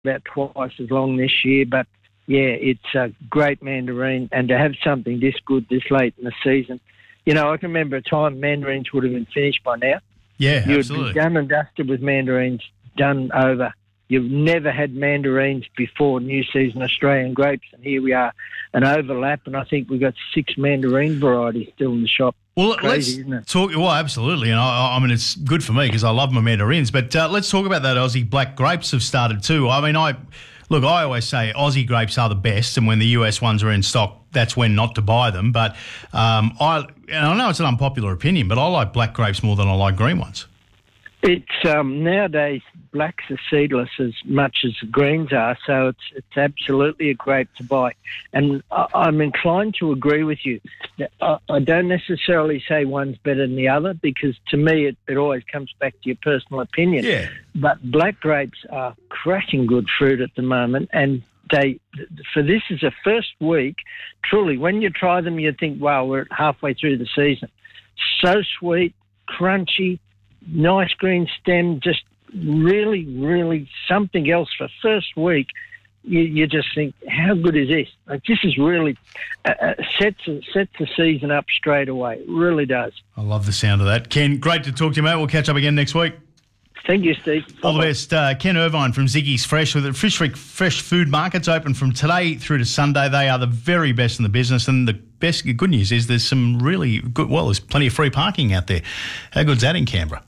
about twice as long this year, but yeah, it's a great mandarin, and to have something this good this late in the season. You know, I can remember a time mandarins would have been finished by now. Yeah, You'd absolutely. be done and dusted with mandarins, done over. You've never had mandarins before new season Australian grapes, and here we are, an overlap, and I think we've got 6 mandarin varieties still in the shop. Well, Crazy, isn't it? let's talk. Well, absolutely, and I mean it's good for me because I love my mandarins. But let's talk about that Aussie black grapes have started too. I mean, I always say Aussie grapes are the best, and when the US ones are in stock, that's when not to buy them. But I know it's an unpopular opinion, but I like black grapes more than I like green ones. It's nowadays blacks are seedless as much as the greens are, so it's absolutely a grape to buy. And I'm inclined to agree with you. I don't necessarily say one's better than the other because to me it always comes back to your personal opinion. Yeah. But black grapes are cracking good fruit at the moment, and for this is a first week, truly, when you try them, you think, wow, we're halfway through the season. So sweet, crunchy, nice green stem, just really, really something else for first week. You just think, how good is this? Like, this is really sets the season up straight away. It really does. I love the sound of that. Ken, great to talk to you, mate. We'll catch up again next week. Thank you, Steve. All the best. Ken Irvine from Ziggy's Fresh. With the fresh food markets open from today through to Sunday. They are the very best in the business, and the good news is there's some really good, there's plenty of free parking out there. How good's that in Canberra?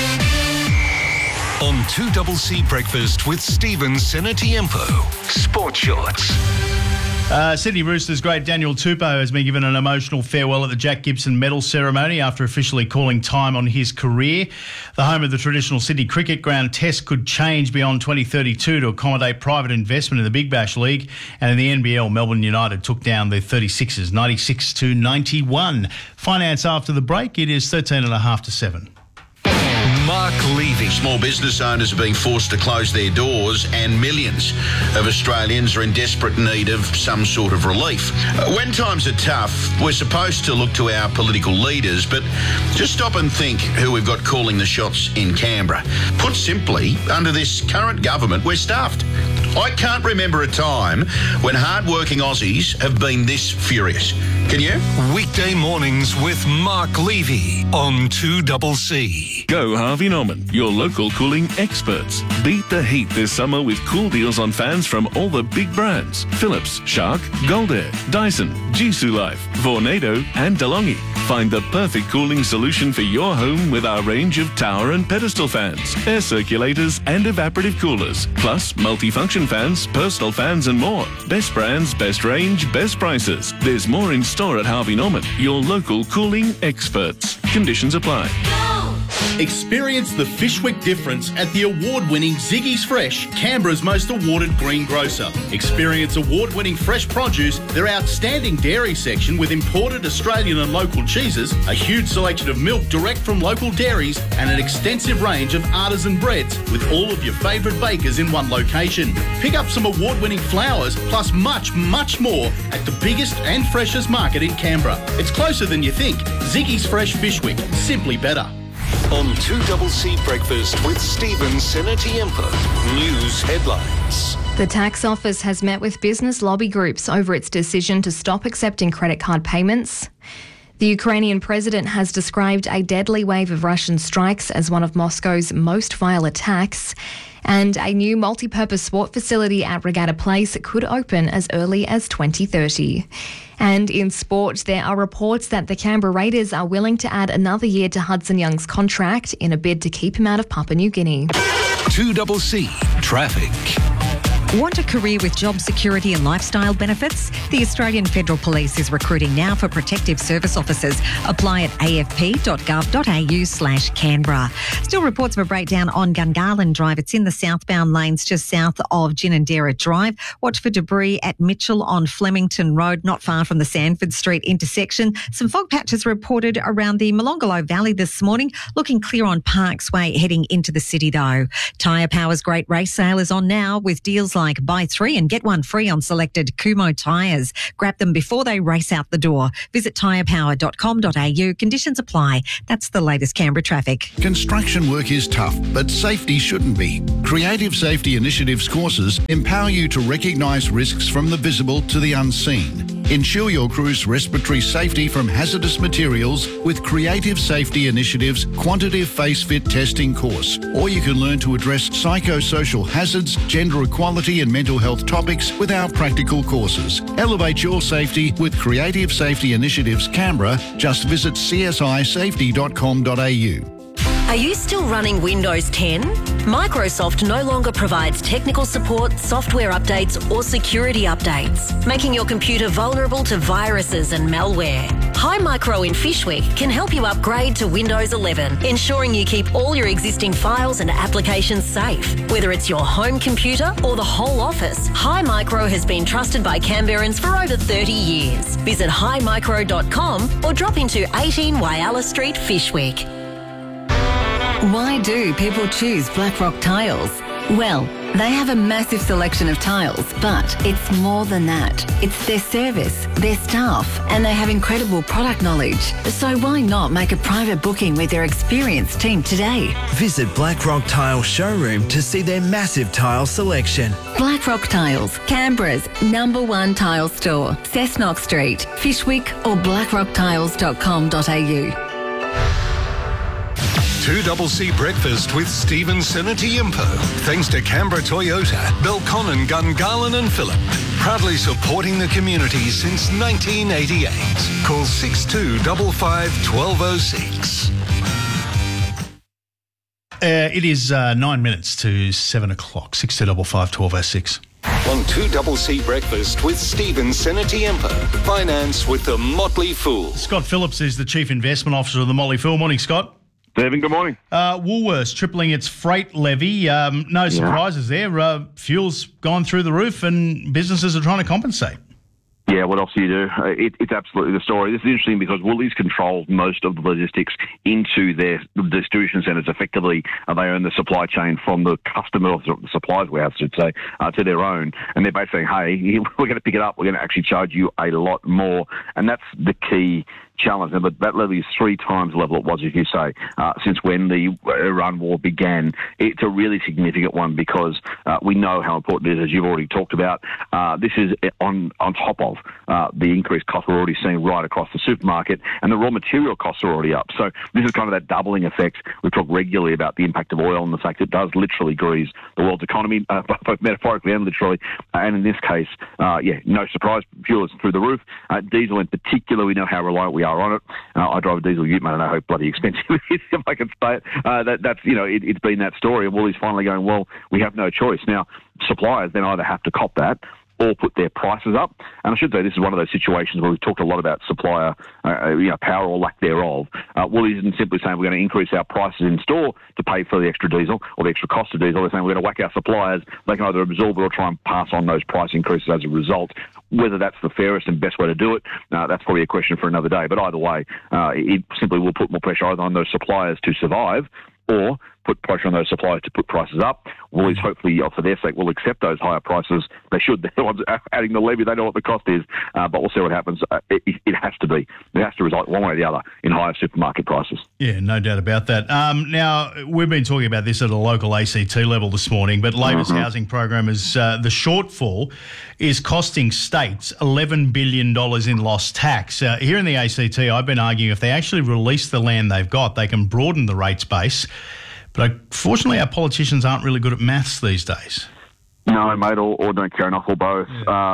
On 2CC Breakfast with Stephen Senatiempo. Sports Shorts. Sydney Roosters great Daniel Tupou has been given an emotional farewell at the Jack Gibson Medal ceremony after officially calling time on his career. The home of the traditional Sydney Cricket Ground test could change beyond 2032 to accommodate private investment in the Big Bash League. And in the NBL, Melbourne United took down the 36ers 96-91. Finance after the break, it is 13.5-7. Mark Levy. Small business owners are being forced to close their doors and millions of Australians are in desperate need of some sort of relief. When times are tough, we're supposed to look to our political leaders, but just stop and think who we've got calling the shots in Canberra. Put simply, under this current government, we're stuffed. I can't remember a time when hard-working Aussies have been this furious. Can you? Weekday mornings with Mark Levy on 2CC. Go Harvey Norman, your local cooling experts. Beat the heat this summer with cool deals on fans from all the big brands. Philips, Shark, Goldair, Dyson, Jisoo Life, Vornado and DeLonghi. Find the perfect cooling solution for your home with our range of tower and pedestal fans, air circulators and evaporative coolers, plus multifunction fans, personal fans and more. Best brands, best range, best prices. There's more in store at Harvey Norman, your local cooling experts. Conditions apply. Experience the Fishwick difference at the award-winning Ziggy's Fresh, Canberra's most awarded green grocer. Experience award-winning fresh produce, their outstanding dairy section with imported Australian and local cheeses, a huge selection of milk direct from local dairies, and an extensive range of artisan breads with all of your favourite bakers in one location. Pick up some award-winning flowers, plus much, much more at the biggest and freshest market in Canberra. It's closer than you think. Ziggy's Fresh Fishwick, simply better. On 2CC Breakfast with Stephen Senatiempo. News headlines. The tax office has met with business lobby groups over its decision to stop accepting credit card payments. The Ukrainian president has described a deadly wave of Russian strikes as one of Moscow's most vile attacks. And a new multi-purpose sport facility at Regatta Place could open as early as 2030. And in sport, there are reports that the Canberra Raiders are willing to add another year to Hudson Young's contract in a bid to keep him out of Papua New Guinea. 2CC Traffic. Want a career with job security and lifestyle benefits? The Australian Federal Police is recruiting now for protective service officers. Apply at afp.gov.au/Canberra. Still reports of a breakdown on Gungahlin Drive. It's in the southbound lanes just south of Ginninderra Drive. Watch for debris at Mitchell on Flemington Road, not far from the Sanford Street intersection. Some fog patches reported around the Molonglo Valley this morning. Looking clear on Parks Way heading into the city though. Tyre Power's Great Race Sale is on now with deals like buy 3 and get 1 free on selected Kumho tyres. Grab them before they race out the door. Visit tyrepower.com.au. Conditions apply. That's the latest Canberra traffic. Construction work is tough, but safety shouldn't be. Creative Safety Initiatives courses empower you to recognise risks from the visible to the unseen. Ensure your crew's respiratory safety from hazardous materials with Creative Safety Initiatives Quantitative Face Fit Testing course. Or you can learn to address psychosocial hazards, gender equality and mental health topics with our practical courses. Elevate your safety with Creative Safety Initiatives Canberra. Just visit csisafety.com.au. Are you still running Windows 10? Microsoft no longer provides technical support, software updates or security updates, making your computer vulnerable to viruses and malware. Hi Micro in Fyshwick can help you upgrade to Windows 11, ensuring you keep all your existing files and applications safe. Whether it's your home computer or the whole office, Hi Micro has been trusted by Canberrans for over 30 years. Visit himicro.com or drop into 18 Whyalla Street, Fyshwick. Why do people choose Blackrock Tiles? Well, they have a massive selection of tiles, but it's more than that. It's their service, their staff, and they have incredible product knowledge. So why not make a private booking with their experienced team today? Visit Blackrock Tile Showroom to see their massive tile selection. Blackrock Tiles, Canberra's #1 tile store, Cessnock Street, Fyshwick or blackrocktiles.com.au. 2CC Breakfast with Stephen Senatiempo. Thanks to Canberra Toyota, Belconnen, Gungahlin and Phillip. Proudly supporting the community since 1988. Call 6255 1206. It is 9 minutes to 7 o'clock, 6255 1206. On 2CC Breakfast with Stephen Senatiempo. Finance with the Motley Fool. Scott Phillips is the Chief Investment Officer of the Motley Fool. Morning, Scott. Stephen, good morning. Woolworths tripling its freight levy. No surprises there. Fuel's gone through the roof and businesses are trying to compensate. Yeah, what else do you do? It's absolutely the story. This is interesting because Woolies controls most of the logistics into their distribution centres. Effectively, they own the supply chain from the customer, or the supplier's warehouse, I should say, to their own. And they're basically saying, hey, we're going to pick it up. We're going to actually charge you a lot more. And that's the key challenge. Now, that levy is 3 times the level it was, as you say, since when the Iran war began. It's a really significant one because we know how important it is, as you've already talked about. This is on top of the increased costs we're already seeing right across the supermarket, and the raw material costs are already up. So this is kind of that doubling effect. We talk regularly about the impact of oil and the fact it does literally grease the world's economy, both metaphorically and literally. And in this case, no surprise, fuel is through the roof. Diesel in particular, we know how reliant we are on it. I drive a diesel ute, mate. I know how bloody expensive it is, if I can say it. It's been that story, and Woolies finally going, well, we have no choice. Now, suppliers then either have to cop that or put their prices up. And I should say this is one of those situations where we've talked a lot about supplier power or lack thereof. Woolies isn't simply saying we're going to increase our prices in store to pay for the extra diesel or the extra cost of diesel. They're saying we're going to whack our suppliers. They can either absorb it or try and pass on those price increases as a result. Whether that's the fairest and best way to do it, that's probably a question for another day. But either way, it simply will put more pressure either on those suppliers to survive or put pressure on those suppliers to put prices up. Woolies, hopefully, for their sake, will accept those higher prices. They should. They're the ones adding the levy. They know what the cost is. But we'll see what happens. It has to be. It has to result one way or the other in higher supermarket prices. Yeah, no doubt about that. Now, we've been talking about this at a local ACT level this morning, but Labor's housing program is the shortfall is costing states $11 billion in lost tax. Here in the ACT, I've been arguing if they actually release the land they've got, they can broaden the rates base. But unfortunately, our politicians aren't really good at maths these days. No, mate, or don't care enough, or both.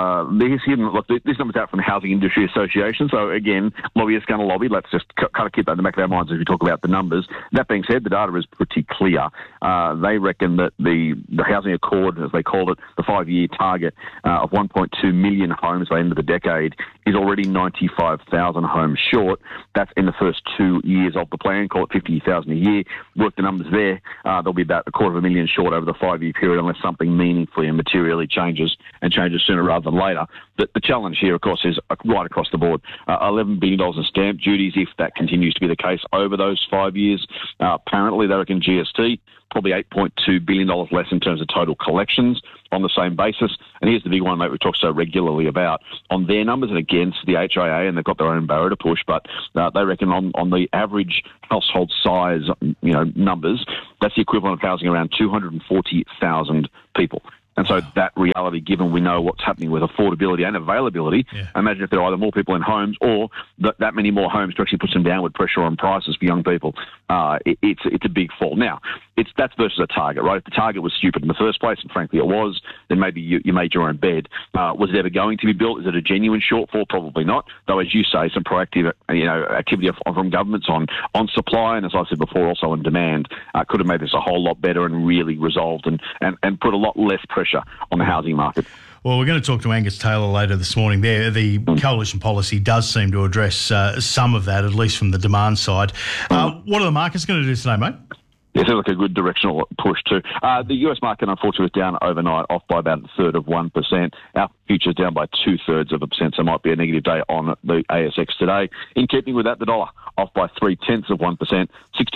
This number's out from the Housing Industry Association, so again, lobbyists going to lobby. Let's just kind of keep that in the back of our minds as we talk about the numbers. That being said, the data is pretty clear. They reckon that the Housing Accord, as they called it, the 5-year target of 1.2 million homes by the end of the decade is already 95,000 homes short. That's in the first 2 years of the plan, call it 50,000 a year. Work the numbers there. They'll be about 250,000 short over the 5-year period unless something meaningfully and materially changes sooner rather than later. The challenge here, of course, is right across the board. $11 billion in stamp duties, if that continues to be the case over those 5 years. Apparently, they reckon GST, probably $8.2 billion less in terms of total collections. on the same basis. And here's the big one, mate, we talk so regularly about on their numbers and against the HIA, and they've got their own barrow to push, but they reckon on the average household size, numbers, that's the equivalent of housing around 240,000 people. And so that reality, given we know what's happening with affordability and availability, imagine if there are either more people in homes or that many more homes to actually put some downward pressure on prices for young people. It's a big fall. Now, that's versus a target, right? If the target was stupid in the first place, and frankly it was, then maybe you made your own bed. Was it ever going to be built? Is it a genuine shortfall? Probably not. Though, as you say, some proactive activity from governments on supply, and as I said before, also on demand, could have made this a whole lot better and really resolved and put a lot less pressure on the housing market. Well, we're going to talk to Angus Taylor later this morning. The coalition policy does seem to address some of that, at least from the demand side. What are the markets going to do today, mate? Yeah, it seems like a good directional push too. The US market, unfortunately, was down overnight, off by about 1/3 of 1%. Our futures down by 2/3 of 1%, so it might be a negative day on the ASX today. In keeping with that, the dollar off by 0.3 of 1%,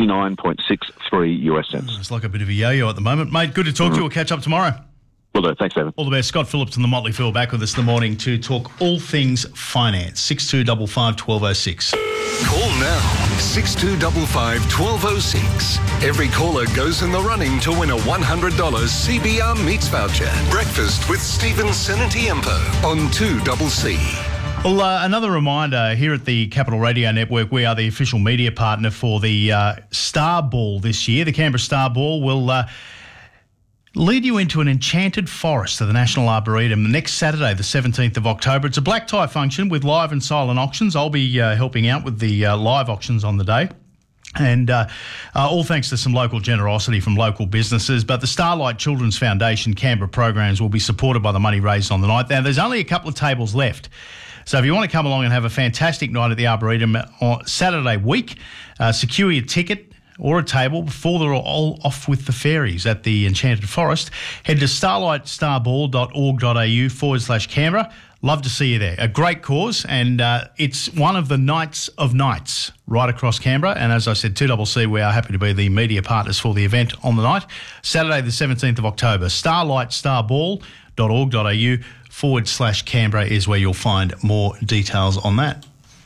69.63 US cents. It's like a bit of a yo-yo at the moment. Mate, good to talk to you. We'll catch up tomorrow. Will do. Thanks, Evan. All the best. Scott Phillips and the Motley Fool back with us in the morning to talk all things finance. 6255 1206. Call now, 6255 1206. Every caller goes in the running to win a $100 CBR Meats voucher. Breakfast with Stephen Senatiempo on 2CC. Well, another reminder, here at the Capital Radio Network, we are the official media partner for the Star Ball this year. The Canberra Star Ball will lead you into an enchanted forest of the National Arboretum next Saturday, the 17th of October. It's a black tie function with live and silent auctions. I'll be helping out with the live auctions on the day. And all thanks to some local generosity from local businesses. But the Starlight Children's Foundation Canberra programs will be supported by the money raised on the night. Now, there's only a couple of tables left. So if you want to come along and have a fantastic night at the Arboretum on Saturday week, secure your ticket or a table before they're all off with the fairies at the Enchanted Forest. Head to starlightstarball.org.au/Canberra. Love to see you there. A great cause, and it's one of the nights of nights right across Canberra. And as I said, 2CC, we are happy to be the media partners for the event on the night. Saturday, the 17th of October. starlightstarball.org.au/Canberra is where you'll find more details on that.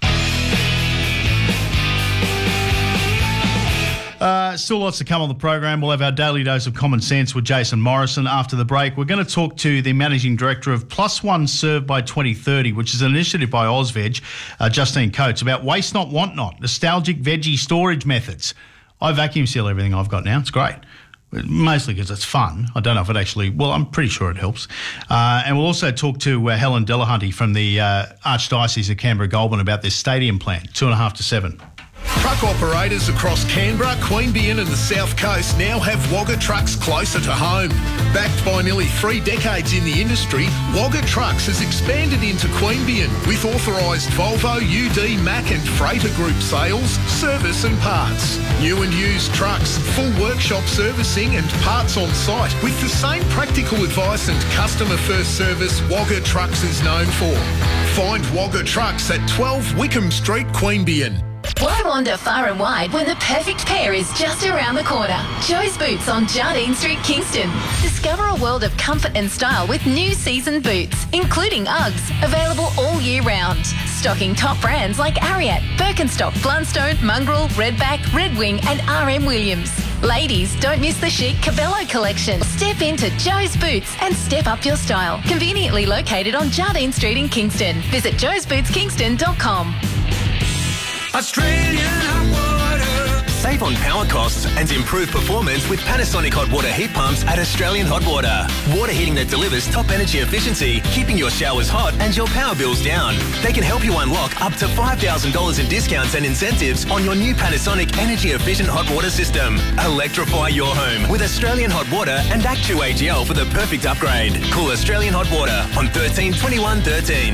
Still lots to come on the program. We'll have our daily dose of common sense with Jason Morrison after the break. We're going to talk to the Managing Director of Plus One Serve by 2030, which is an initiative by Ozveg, Justine Coates, about waste not, want not, nostalgic veggie storage methods. I vacuum seal everything I've got now. It's great. Mostly because it's fun. I don't know if it actually... Well, I'm pretty sure it helps. And we'll also talk to Helen Delahunty from the Archdiocese of Canberra-Goulburn about this stadium plan, 2.5 to 7. Truck operators across Canberra, Queanbeyan and the South Coast now have Wagga Trucks closer to home. Backed by nearly 3 decades in the industry, Wagga Trucks has expanded into Queanbeyan with authorised Volvo, UD, Mack and Freighter Group sales, service and parts. New and used trucks, full workshop servicing and parts on site with the same practical advice and customer first service Wagga Trucks is known for. Find Wagga Trucks at 12 Wickham Street, Queanbeyan. Why wander far and wide when the perfect pair is just around the corner? Joe's Boots on Jardine Street, Kingston. Discover a world of comfort and style with new season boots, including Uggs, available all year round. Stocking top brands like Ariat, Birkenstock, Blundstone, Mongrel, Redback, Red Wing and RM Williams. Ladies, don't miss the chic Cabello collection. Step into Joe's Boots and step up your style. Conveniently located on Jardine Street in Kingston. Visit joesbootskingston.com. Australian hot water. Save on power costs and improve performance with Panasonic hot water heat pumps at Australian Hot Water. Water heating that delivers top energy efficiency, keeping your showers hot and your power bills down. They can help you unlock up to $5,000 in discounts and incentives on your new Panasonic energy efficient hot water system. Electrify your home with Australian Hot Water and Act2AGL for the perfect upgrade. Call Australian Hot Water on 13 21 13.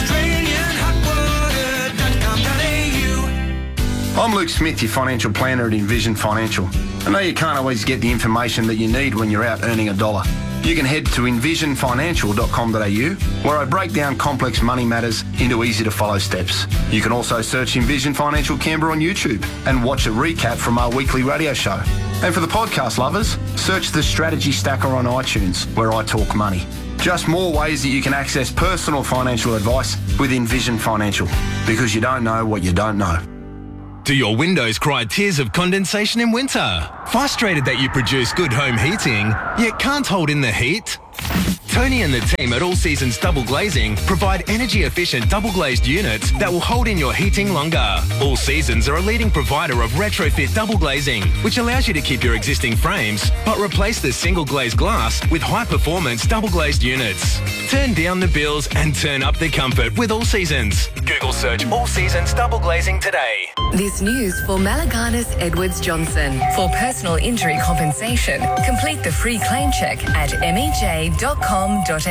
AustralianHotWater.com.au. I'm Luke Smith, your financial planner at Envision Financial. I know you can't always get the information that you need when you're out earning a dollar. You can head to envisionfinancial.com.au, where I break down complex money matters into easy-to-follow steps. You can also search Envision Financial Canberra on YouTube and watch a recap from our weekly radio show. And for the podcast lovers, search the Strategy Stacker on iTunes, where I talk money. Just more ways that you can access personal financial advice with Envision Financial, because you don't know what you don't know. Do your windows cry tears of condensation in winter? Frustrated that you produce good home heating, yet can't hold in the heat? Tony and the team at All Seasons Double Glazing provide energy-efficient double-glazed units that will hold in your heating longer. All Seasons are a leading provider of retrofit double glazing, which allows you to keep your existing frames, but replace the single-glazed glass with high-performance double-glazed units. Turn down the bills and turn up the comfort with All Seasons. Google search All Seasons Double Glazing today. This news for Malaganas Edwards Johnson. For personal injury compensation, complete the free claim check at mej.com.au.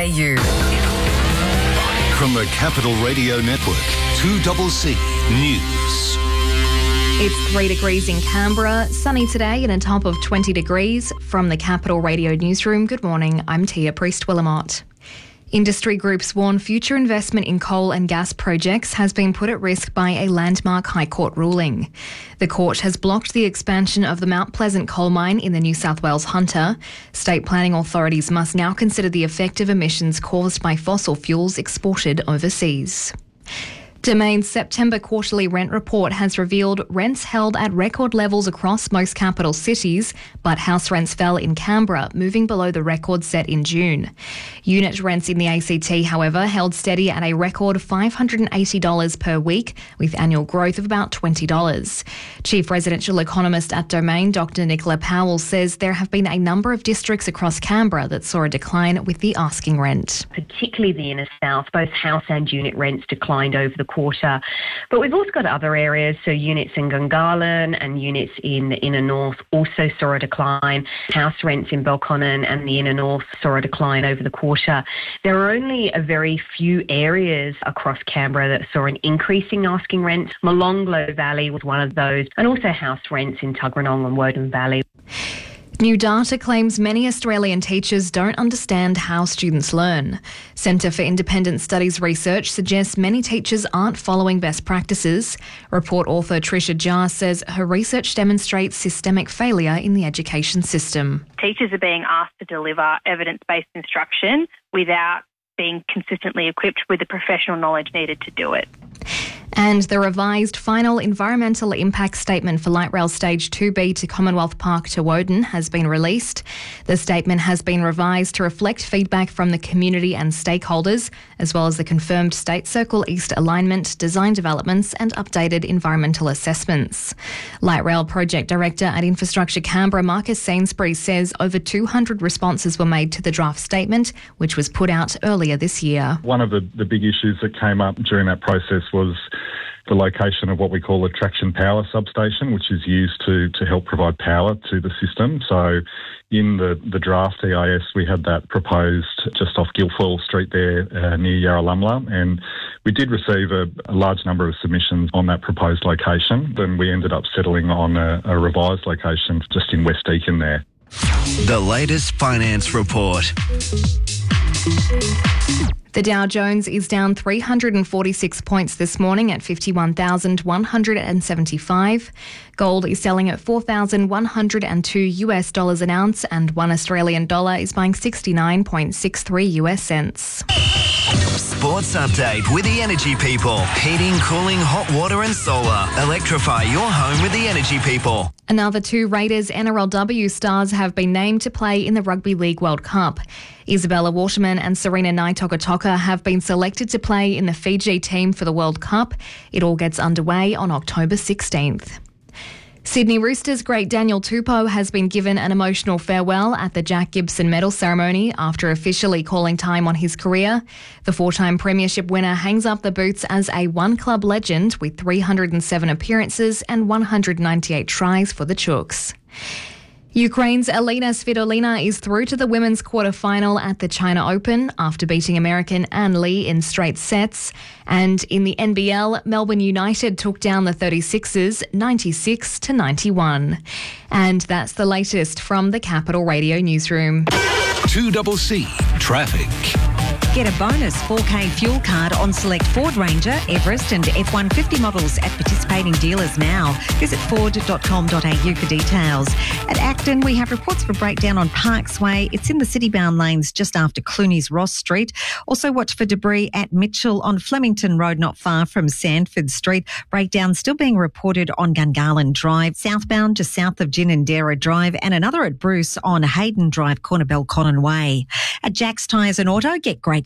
From the Capital Radio Network, 2CC News. It's 3 degrees in Canberra, sunny today and a top of 20 degrees. From the Capital Radio Newsroom, good morning, I'm Tia Priest-Willamott. Industry groups warn future investment in coal and gas projects has been put at risk by a landmark High Court ruling. The court has blocked the expansion of the Mount Pleasant coal mine in the New South Wales Hunter. State planning authorities must now consider the effect of emissions caused by fossil fuels exported overseas. Domain's September quarterly rent report has revealed rents held at record levels across most capital cities, but house rents fell in Canberra, moving below the record set in June. Unit rents in the ACT, however, held steady at a record $580 per week, with annual growth of about $20. Chief residential economist at Domain, Dr. Nicola Powell, says there have been a number of districts across Canberra that saw a decline with the asking rent. Particularly the inner south, both house and unit rents declined over the quarter. But we've also got other areas, so units in Gungahlin and units in the inner north also saw a decline. House rents in Belconnen and the inner north saw a decline over the quarter. There are only a very few areas across Canberra that saw an increase in asking rents. Molonglo Valley was one of those, and also house rents in Tuggeranong and Woden Valley. New data claims many Australian teachers don't understand how students learn. Centre for Independent Studies research suggests many teachers aren't following best practices. Report author Tricia Jar says her research demonstrates systemic failure in the education system. Teachers are being asked to deliver evidence-based instruction without being consistently equipped with the professional knowledge needed to do it. And the revised final environmental impact statement for Light Rail Stage 2B to Commonwealth Park to Woden has been released. The statement has been revised to reflect feedback from the community and stakeholders, as well as the confirmed State Circle East alignment, design developments and updated environmental assessments. Light Rail Project Director at Infrastructure Canberra, Marcus Sainsbury, says over 200 responses were made to the draft statement, which was put out earlier this year. One of the big issues that came up during that process was the location of what we call a traction power substation, which is used to help provide power to the system. So in the draft EIS, we had that proposed just off Guilfoyle Street there near Yarralumla, and we did receive a large number of submissions on that proposed location. Then we ended up settling on a revised location just in West Deakin there. The latest finance report. The Dow Jones is down 346 points this morning at 51,175. Gold is selling at $4,102 an ounce, and $1 Australian dollar is buying 69.63 US cents. Sports update with the Energy People. Heating, cooling, hot water and solar. Electrify your home with the Energy People. Another 2 Raiders NRLW stars have been named to play in the Rugby League World Cup. Isabella Waterman and Serena Naitokotoka have been selected to play in the Fiji team for the World Cup. It all gets underway on October 16th. Sydney Roosters great Daniel Tupou has been given an emotional farewell at the Jack Gibson Medal ceremony after officially calling time on his career. The 4-time premiership winner hangs up the boots as a one-club legend with 307 appearances and 198 tries for the Chooks. Ukraine's Elina Svitolina is through to the women's quarter-final at the China Open after beating American Ann Lee in straight sets. And in the NBL, Melbourne United took down the 36ers 96-91. And that's the latest from the Capital Radio Newsroom. 2CC Traffic. Get a bonus 4K fuel card on select Ford Ranger, Everest and F-150 models at participating dealers now. Visit ford.com.au for details. At Acton, we have reports of a breakdown on Parks Way. It's in the city-bound lanes just after Clooney's Ross Street. Also watch for debris at Mitchell on Flemington Road, not far from Sandford Street. Breakdown still being reported on Gungahlin Drive, southbound just south of Ginninderra Drive, and another at Bruce on Hayden Drive, corner Belconnen Way. At Jack's Tyres and Auto, get great